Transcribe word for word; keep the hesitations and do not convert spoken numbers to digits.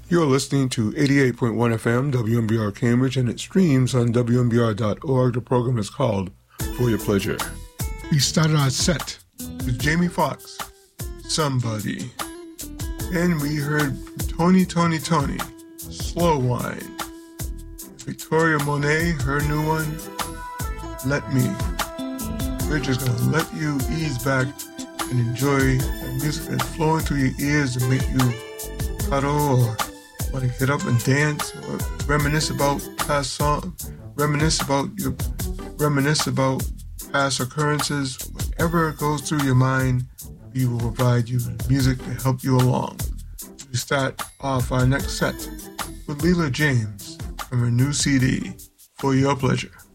You're listening to eighty-eight point one F M, W M B R Cambridge, and it streams on W M B R dot org. The program is called For Your Pleasure. We started our set with Jamie Foxx, Somebody. Then we heard Tony, Tony, Tony, Slow Wine. Victoria Monet, her new one, Let Me. We're just going to let you ease back and enjoy the music that's flowing through your ears to make you cuddle or want to get up and dance or reminisce about past songs, reminisce about your, reminisce about past occurrences. Whatever goes through your mind, we will provide you music to help you along. We start off our next set with Leela James from her new C D, For Your Pleasure.